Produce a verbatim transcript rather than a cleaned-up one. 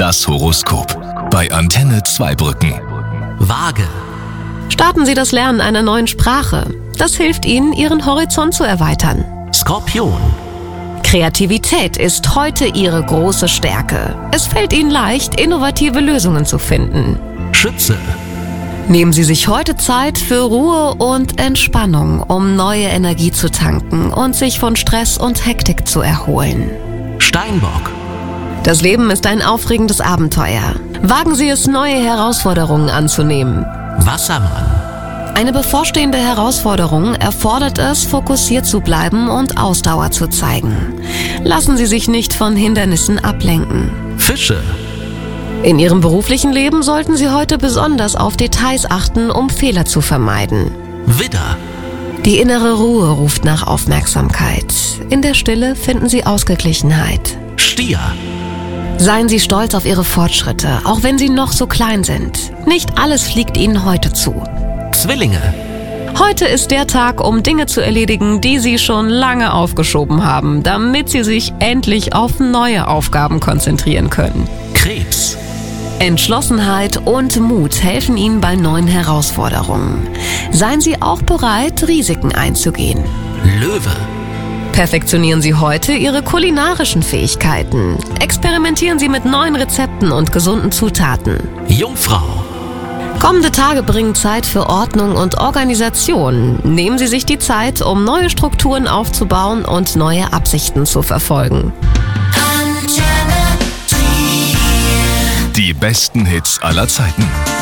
Das Horoskop bei Antenne Zweibrücken. Waage. Starten Sie das Lernen einer neuen Sprache. Das hilft Ihnen, Ihren Horizont zu erweitern. Skorpion. Kreativität ist heute Ihre große Stärke. Es fällt Ihnen leicht, innovative Lösungen zu finden. Schütze. Nehmen Sie sich heute Zeit für Ruhe und Entspannung, um neue Energie zu tanken und sich von Stress und Hektik zu erholen. Steinbock. Das Leben ist ein aufregendes Abenteuer. Wagen Sie es, neue Herausforderungen anzunehmen. Wassermann. Eine bevorstehende Herausforderung erfordert es, fokussiert zu bleiben und Ausdauer zu zeigen. Lassen Sie sich nicht von Hindernissen ablenken. Fische. In Ihrem beruflichen Leben sollten Sie heute besonders auf Details achten, um Fehler zu vermeiden. Widder. Die innere Ruhe ruft nach Aufmerksamkeit. In der Stille finden Sie Ausgeglichenheit. Stier. Seien Sie stolz auf Ihre Fortschritte, auch wenn sie noch so klein sind. Nicht alles fliegt Ihnen heute zu. Zwillinge. Heute ist der Tag, um Dinge zu erledigen, die Sie schon lange aufgeschoben haben, damit Sie sich endlich auf neue Aufgaben konzentrieren können. Krebs. Entschlossenheit und Mut helfen Ihnen bei neuen Herausforderungen. Seien Sie auch bereit, Risiken einzugehen. Löwe. Perfektionieren Sie heute Ihre kulinarischen Fähigkeiten. Experimentieren Sie mit neuen Rezepten und gesunden Zutaten. Jungfrau. Kommende Tage bringen Zeit für Ordnung und Organisation. Nehmen Sie sich die Zeit, um neue Strukturen aufzubauen und neue Absichten zu verfolgen. Die besten Hits aller Zeiten.